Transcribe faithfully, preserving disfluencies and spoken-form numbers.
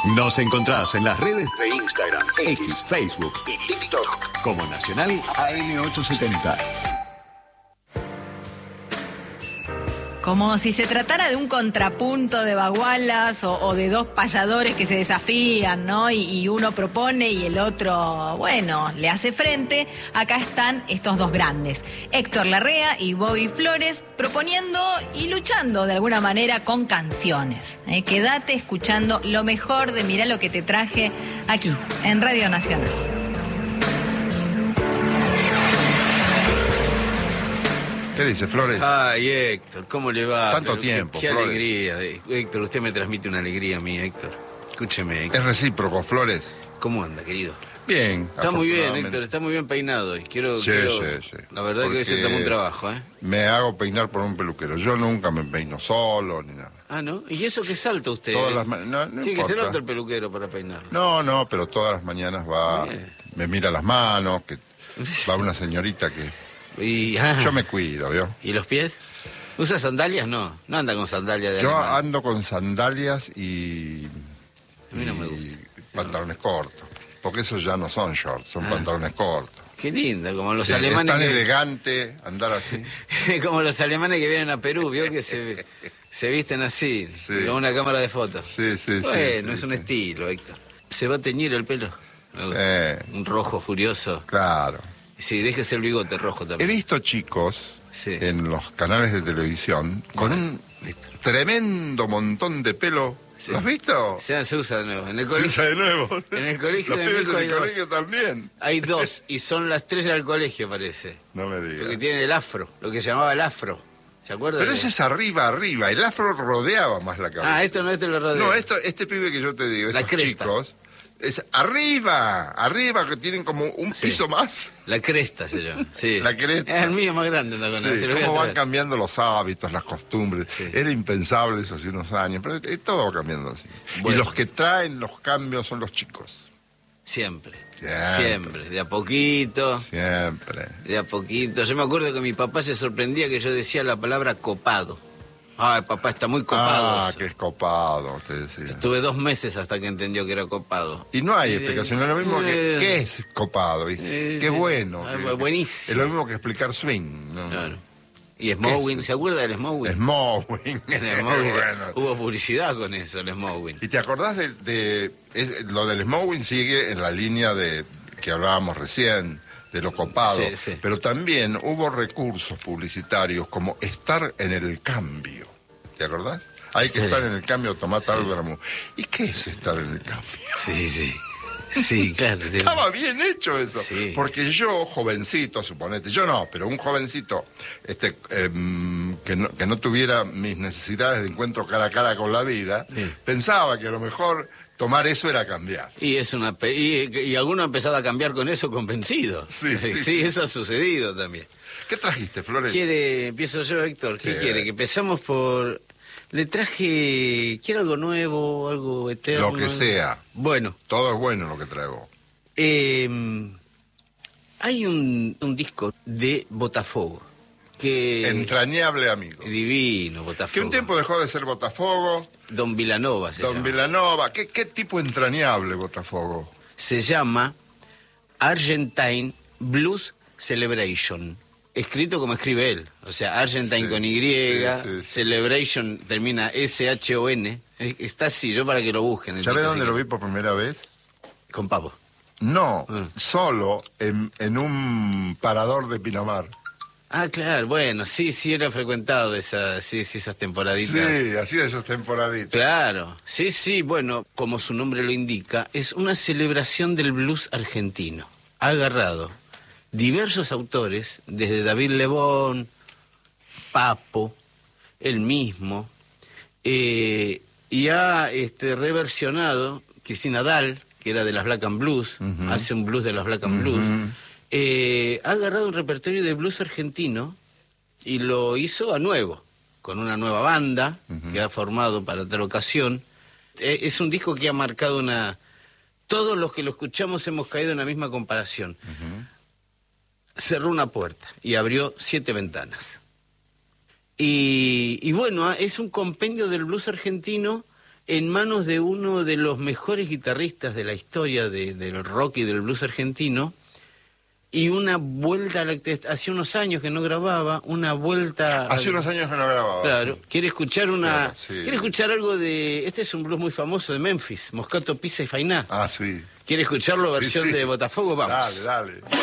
Nos encontrás en las redes de Instagram, X, Facebook y TikTok como Nacional A M ochocientos setenta. Como si se tratara de un contrapunto de bagualas o, o de dos payadores que se desafían, ¿no? Y, y uno propone y el otro, bueno, le hace frente. Acá están estos dos grandes, Héctor Larrea y Bobby Flores, proponiendo y luchando de alguna manera con canciones. ¿eh? Quédate escuchando lo mejor de Mirá lo que te traje aquí, en Radio Nacional. ¿Qué dice, Flores? Ay, Héctor, ¿cómo le va? Tanto Pero tiempo, Qué, qué Flores. alegría. Héctor, usted me transmite una alegría a mí, Héctor. Escúcheme, Héctor. Es recíproco, Flores. ¿Cómo anda, querido? Bien. Está muy bien, afortunadamente. Héctor, está muy bien peinado. Y quiero, Sí, quiero- sí, sí. La verdad que hoy se Porque tomó un trabajo, ¿eh? Me hago peinar por un peluquero. Yo nunca me peino solo ni nada. Ah, ¿no? ¿Y eso qué salta usted? Todas eh? las ma- no, no Tiene que ser importa. alto el peluquero para peinarlo. No, no, pero todas las mañanas va, Bien. me mira las manos, que va una señorita que... Y, ah, Yo me cuido, ¿vio? ¿Y los pies? ¿Usa sandalias? No, no anda con sandalias de Yo alemán. ando con sandalias y... A mí no y me gusta. pantalones cortos. Porque esos ya no son shorts, son Ah. pantalones cortos. Qué linda, como los Sí, alemanes es tan que... elegante andar así. como los alemanes que vienen a Perú, vio que se, se visten así, Sí. con una cámara de fotos. Sí, sí, sí. Bueno, sí, es un sí. estilo, Héctor. ¿Se va a teñir el pelo? Me gusta. Sí, Un rojo furioso. claro. Sí, déjese el bigote rojo He también. visto chicos Sí. en los canales de televisión con un tremendo montón de pelo. Sí. ¿Lo has visto? Ya se usa de nuevo. En el Se colegio, usa de nuevo. en el colegio Los de mi pibes hijo en hay el dos. colegio también. Hay dos, y son la estrella del colegio, parece. No me Porque digas. tienen el afro, lo que llamaba el afro. ¿Se acuerda? Pero de- ese es arriba, arriba. El afro rodeaba más la cabeza. Ah, esto no, esto lo rodea. No, esto, este pibe que yo te digo, La estos cresta. chicos, es arriba, arriba, que tienen como un Sí. piso más. La cresta se llama. Sí. La cresta. Es el mío más grande, anda con Sí, él, se lo voy a cómo van traer. cambiando los hábitos, las costumbres. Sí. Era impensable eso hace unos años, pero eh, todo va cambiando así. Bueno. Y los que traen los cambios son los chicos. Siempre. Siempre. Siempre. De a poquito. Siempre. De a poquito. Yo me acuerdo que mi papá se sorprendía que yo decía la palabra copado. Ay, papá, está muy copado. Ah, eso. que es copado, te decía. Estuve dos meses hasta que entendió que era copado. Y no hay Eh, explicación, es lo mismo que eh, ¿qué es copado? Y eh, qué bueno. ah, que- buenísimo. Es lo mismo que explicar swing. ¿no? Claro. Y Smowing, es? ¿se acuerda del Smowing? Smowing. El Smowing, Bueno. Hubo publicidad con eso, el Smowing. ¿Y te acordás de, de- es- lo del Smowing sigue en la línea de que hablábamos recién, de lo copado, Sí, sí. pero también hubo recursos publicitarios como estar en el cambio. ¿Te acordás? Hay que Sí. estar en el cambio, tomar tal vermú. ¿Y qué es estar en el cambio? Sí, sí. Sí, claro. sí. Estaba bien hecho eso. Sí. Porque yo, jovencito, suponete, yo no, pero un jovencito este, em, que, no, que no tuviera mis necesidades de encuentro cara a cara con la vida, Sí. pensaba que a lo mejor tomar eso era cambiar. Y es una pe- y, y alguno ha empezado a cambiar con eso convencido. Sí, sí, sí. eso ha sucedido también. ¿Qué trajiste, Flores? ¿Quiere, empiezo yo, Héctor? ¿Qué Sí. quiere? Que empezamos por... Le traje... ¿Quiere algo nuevo, algo eterno? Lo que sea. Bueno, Todo es bueno lo que traigo. eh, hay un, un disco de Botafogo que... Entrañable amigo. Divino, Botafogo. Que un tiempo dejó de ser Botafogo, Don Vilanova se Don llama. Vilanova. ¿Qué, qué tipo entrañable Botafogo? Se llama Argentine Blues Celebration. Escrito como escribe él. O sea, Argentine Sí, con Y, sí, sí, sí. Celebration termina S H O N. Eh, Está así, yo para que lo busquen. ¿Sabes entonces, dónde si lo vi por primera vez? quieren. Con pavo. No, Ah. solo en, en un parador de Pinamar. Ah, claro, bueno, sí, sí, era frecuentado esa, sí, sí, esas temporaditas. Sí, así de esas temporaditas. Claro, sí, sí, bueno, como su nombre lo indica, es una celebración del blues argentino. Ha agarrado diversos autores, desde David Lebón, Papo, él mismo, eh, y ha este, reversionado Cristina Dahl, que era de las Black and Blues, Ujú. hace un blues de las Black and Blues, Ujú. eh, ha agarrado un repertorio de blues argentino y lo hizo a nuevo, con una nueva banda Ujú. que ha formado para tal ocasión. Eh, es un disco que ha marcado una... Todos los que lo escuchamos hemos caído en la misma comparación. Cerró una puerta y abrió siete ventanas. Y, y bueno, ah, es un compendio del blues argentino en manos de uno de los mejores guitarristas de la historia de, del rock y del blues argentino, y una vuelta, a la, hace unos años que no grababa, una vuelta... Hace al, unos años que no grababa. Claro, Sí. quiere escuchar una... Claro, sí. Quiere escuchar algo de... Este es un blues muy famoso de Memphis, Moscato, Pizza y Fainá. Ah, sí. ¿Quiere escucharlo Sí, versión sí. de Botafogo? Vamos. Dale, dale.